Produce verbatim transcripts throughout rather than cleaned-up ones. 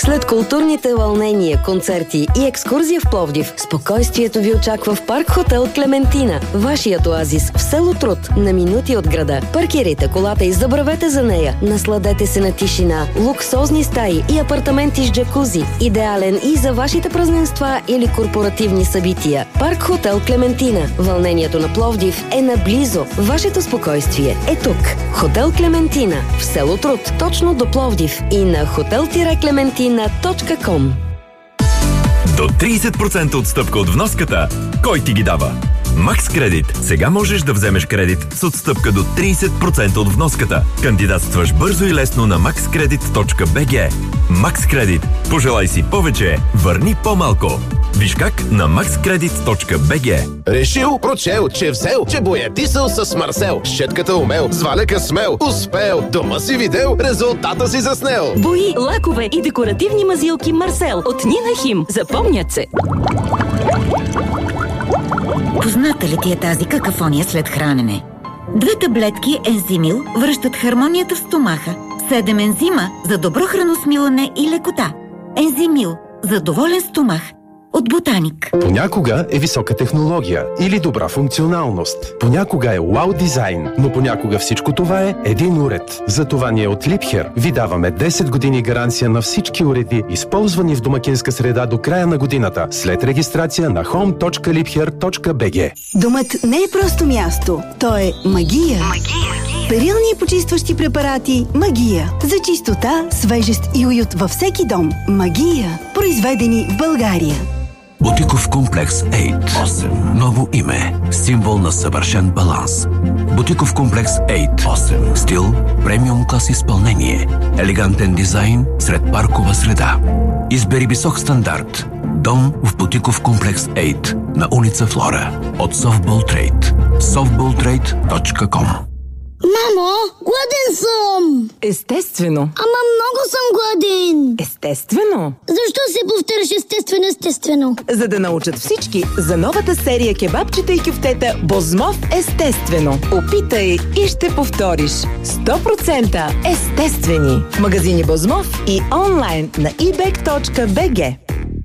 След културните вълнения, концерти и екскурзия в Пловдив, спокойствието ви очаква в Парк Хотел Клементина, вашият оазис в село Труд, на минути от града. Паркирайте колата и забравете за нея. Насладете се на тишина, луксозни стаи и апартаменти с джакузи. Идеален и за вашите празненства или корпоративни събития. Парк Хотел Клементина. Вълнението на Пловдив е наблизо. Вашето спокойствие е тук. Хотел Клементина в село Труд, точно до Пловдив, и на хотел клементина точка ком. До трийсет процента отстъпка от вноската. Кой ти ги дава? Макс Кредит. Сега можеш да вземеш кредит с отстъпка до трийсет процента от вноската. Кандидатстваш бързо и лесно на макс кредит точка би джи. Макс Кредит. Пожелай си повече, върни по-малко. Виж как на макс кредит точка би джи. Решил, прочел, че взел, че боядисал с Марсел. Щетката умел, с валека смел, успел. Дома си видел, резултата си заснел. Бои, лакове и декоративни мазилки Марсел от Нина Хим. Запомнят се. Позната ли ти е тази какафония след хранене? Две таблетки Ензимил връщат хармонията в стомаха. Седем ензима за добро храносмилане и лекота. Ензимил за доволен стомах. От Ботаник. Понякога е висока технология или добра функционалност. Понякога е вау дизайн, но понякога всичко това е един уред. Затова ние от Liebherr ви даваме десет години гаранция на всички уреди, използвани в домакинска среда до края на годината, след регистрация на хоум точка liebherr точка би джи. Домът не е просто място, то е магия. Магия. Перилни и почистващи препарати Магия. За чистота, свежест и уют във всеки дом. Магия. Произведени в България. Бутиков комплекс осем. Ново име. Символ на съвършен баланс. Бутиков комплекс осем. Стил, премиум клас изпълнение. Елегантен дизайн сред паркова среда. Избери висок стандарт. Дом в Бутиков комплекс осем на улица Флора. От Softball Trade. софтбол трейд точка ком. Мамо, гладен съм! Естествено. Ама много съм гладен. Естествено. Защо се повтаряш естествено, естествено? За да научат всички за новата серия кебабчета и кюфтета Бозмов естествено. Опитай и ще повториш. сто процента естествени. В магазини Бозмов и онлайн на и бек точка би джи.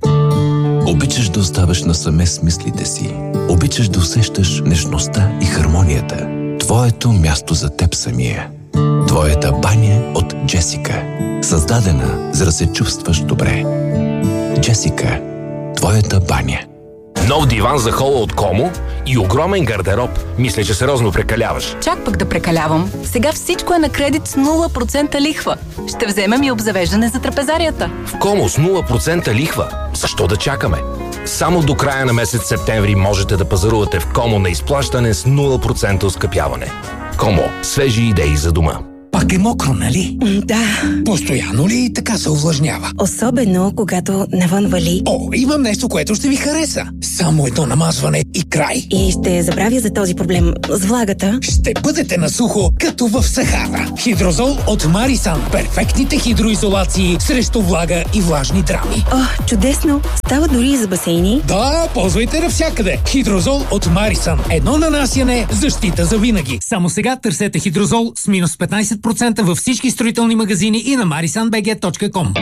Обичаш да оставаш насаме с мислите си. Обичаш да усещаш нежността и хармонията. Твоето място за теб самия. Твоята баня от Джесика. Създадена, за да се чувстваш добре. Джесика. Твоята баня. Нов диван за хола от Комо и огромен гардероб. Мисля, че сериозно прекаляваш. Чак пък да прекалявам. Сега всичко е на кредит с нула процента лихва. Ще вземем и обзавеждане за трапезарията. В Комо с нула процента лихва. Защо да чакаме? Само до края на месец септември можете да пазарувате в Комо на изплащане с нула процента оскъпяване. Комо. Свежи идеи за дома. Пак е мокро, нали? Да. Постоянно ли така се увлажнява? Особено, когато навън вали. О, имам нещо, което ще ви хареса. Само едно намазване и край. И ще забравя за този проблем с влагата. Ще бъдете на сухо, като в Сахара. Хидрозол от Марисан. Перфектните хидроизолации срещу влага и влажни драми. О, чудесно! Става дори и за басейни. Да, ползвайте навсякъде. Хидрозол от Марисан. Едно нанасяне, защита за винаги. Само сега търсете хидрозол с минус петнайсет процента във всички строителни магазини и на марисан би джи точка ком.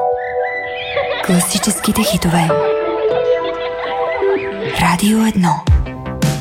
Класическите хитове. Радио едно.